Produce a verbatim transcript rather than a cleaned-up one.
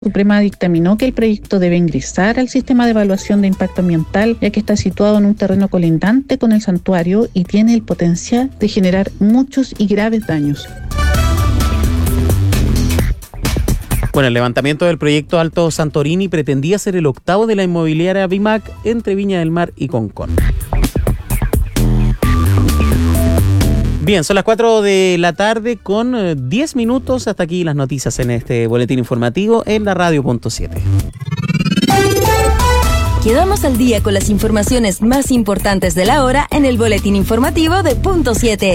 Suprema dictaminó que el proyecto debe ingresar al sistema de evaluación de impacto ambiental, ya que está situado en un terreno colindante con el santuario y tiene el potencial de generar muchos y graves daños. Bueno, el levantamiento del proyecto Alto Santorini pretendía ser el octavo de la inmobiliaria Bimac entre Viña del Mar y Concón. Bien, son las cuatro de la tarde con diez minutos. Hasta aquí las noticias en este boletín informativo en la radio punto siete. Quedamos al día con las informaciones más importantes de la hora en el boletín informativo de Punto siete.